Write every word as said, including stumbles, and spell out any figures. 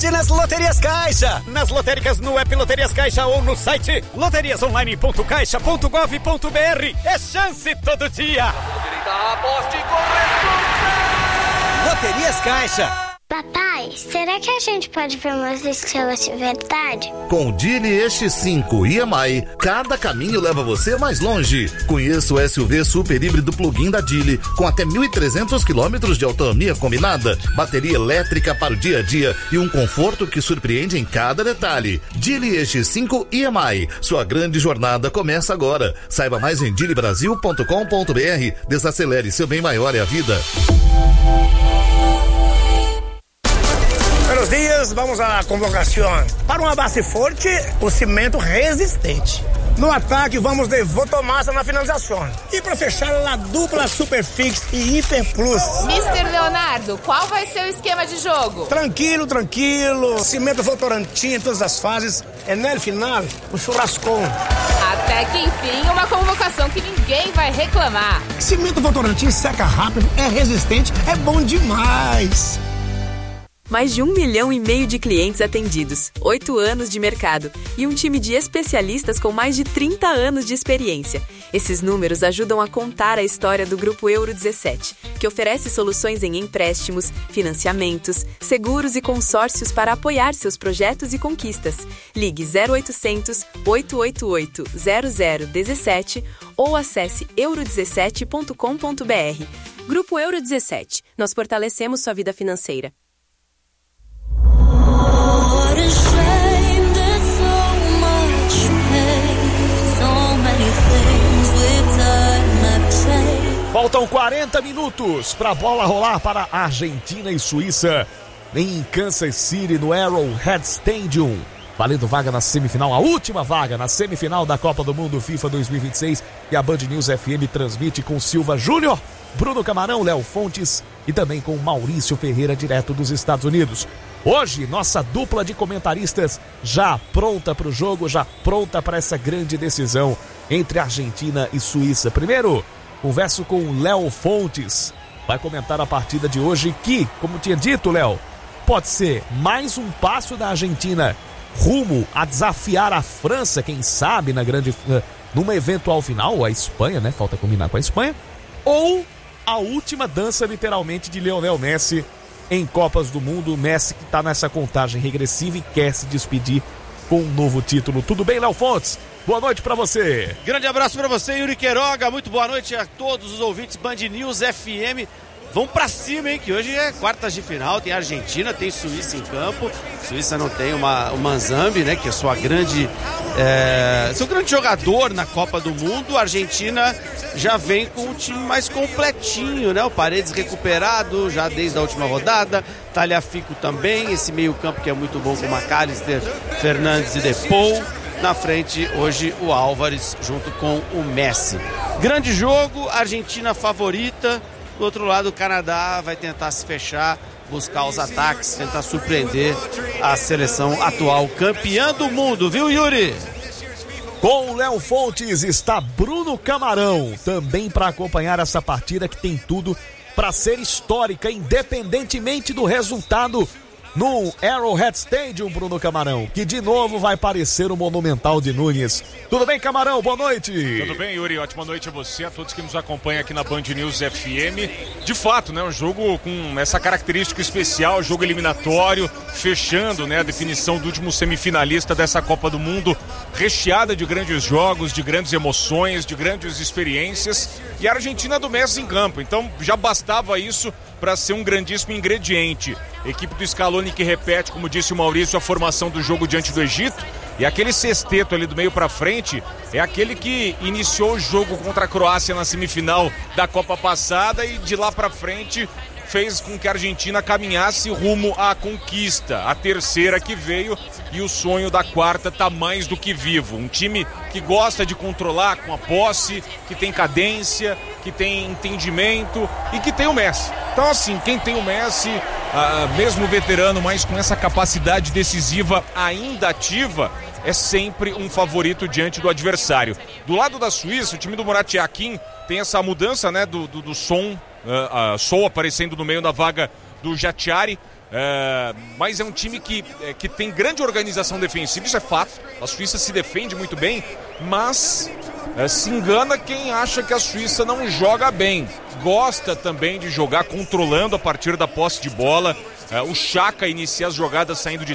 sorte nas Loterias Caixa. Nas lotéricas, no app Loterias Caixa ou no site loterias online ponto caixa ponto gov ponto br. É chance todo dia. Aposte com Loterias Caixa. Papai, será que a gente pode ver umas estrelas de verdade? Com o Geely E X cinco e M I, cada caminho leva você mais longe. Conheça o S U V super híbrido plug-in da Geely, com até mil e trezentos quilômetros de autonomia combinada, bateria elétrica para o dia a dia e um conforto que surpreende em cada detalhe. Geely E X cinco e M I, sua grande jornada começa agora. Saiba mais em geely brasil ponto com ponto br. Desacelere, seu bem maior é a vida. Buenos dias, vamos à convocação. Para uma base forte, o cimento resistente. No ataque, vamos de Votomassa na finalização. E para fechar, a dupla Superfix e Hiper Plus. mister Leonardo, qual vai ser o esquema de jogo? Tranquilo, tranquilo. Cimento Votorantim em todas as fases. É no final, o churrascão. Até que enfim, uma convocação que ninguém vai reclamar. Cimento Votorantim seca rápido, é resistente, é bom demais. Mais de um milhão e meio de clientes atendidos, oito anos de mercado e um time de especialistas com mais de trinta anos de experiência. Esses números ajudam a contar a história do Grupo Euro dezessete, que oferece soluções em empréstimos, financiamentos, seguros e consórcios para apoiar seus projetos e conquistas. Ligue zero oitocentos, oito oito oito, zero zero um sete ou acesse euro dezessete ponto com ponto br. Grupo Euro dezessete. Nós fortalecemos sua vida financeira. Faltam quarenta minutos para a bola rolar para Argentina e Suíça em Kansas City, no Arrowhead Stadium. Valendo vaga na semifinal, a última vaga na semifinal da Copa do Mundo FIFA dois mil e vinte e seis. E a Band News F M transmite com Silva Júnior, Bruno Camarão, Léo Fontes e também com Maurício Ferreira, direto dos Estados Unidos. Hoje, nossa dupla de comentaristas já pronta para o jogo, já pronta para essa grande decisão entre Argentina e Suíça. Primeiro, converso com o Léo Fontes, vai comentar a partida de hoje que, como tinha dito, Léo, pode ser mais um passo da Argentina rumo a desafiar a França, quem sabe, na grande, numa eventual final, a Espanha, né? Falta combinar com a Espanha, ou a última dança, literalmente, de Lionel Messi em Copas do Mundo. Messi que está nessa contagem regressiva e quer se despedir com um novo título. Tudo bem, Léo Fontes? Boa noite pra você. Grande abraço pra você, Yuri Queiroga. Muito boa noite a todos os ouvintes Band News F M. Vamos pra cima, hein, que hoje é quartas de final, tem Argentina, tem Suíça em campo. Suíça não tem uma, o Manzambi, né, que é sua grande, é, seu grande jogador na Copa do Mundo. A Argentina já vem com um time mais completinho, né, o Paredes recuperado já desde a última rodada, Tagliafico também, esse meio campo que é muito bom com McAllister, Fernandes e Depou. Na frente, hoje, o Álvares junto com o Messi. Grande jogo, Argentina favorita. Do outro lado, o Canadá vai tentar se fechar, buscar os ataques, tentar surpreender a seleção atual campeã do mundo, viu, Yuri? Com o Léo Fontes está Bruno Camarão, também para acompanhar essa partida que tem tudo para ser histórica, independentemente do resultado no Arrowhead Stadium, Bruno Camarão, que de novo vai parecer o Monumental de Núñez. Tudo bem, Camarão? Boa noite. Tudo bem, Yuri? Ótima noite a você, a todos que nos acompanham aqui na Band News F M. De fato, né, um jogo com essa característica especial, jogo eliminatório, fechando, né, a definição do último semifinalista dessa Copa do Mundo, recheada de grandes jogos, de grandes emoções, de grandes experiências, e a Argentina do Messi em campo. Então já bastava isso para ser um grandíssimo ingrediente. Equipe do Scaloni que repete, como disse o Maurício, a formação do jogo diante do Egito. E aquele sexteto ali do meio para frente é aquele que iniciou o jogo contra a Croácia na semifinal da Copa passada e de lá para frente fez com que a Argentina caminhasse rumo à conquista, a terceira que veio, e o sonho da quarta está mais do que vivo. Um time que gosta de controlar com a posse, que tem cadência, que tem entendimento e que tem o Messi. Então, assim, quem tem o Messi, ah, mesmo veterano, mas com essa capacidade decisiva ainda ativa, é sempre um favorito diante do adversário. Do lado da Suíça, o time do Murat Yakin tem essa mudança, né, do, do, do som, uh, uh, Sou aparecendo no meio da vaga do Jatiari. É, mas é um time que, é, que tem grande organização defensiva, isso é fato. A Suíça se defende muito bem, mas é, se engana quem acha que a Suíça não joga bem. Gosta também de jogar controlando a partir da posse de bola. É, o Xhaka inicia as jogadas saindo de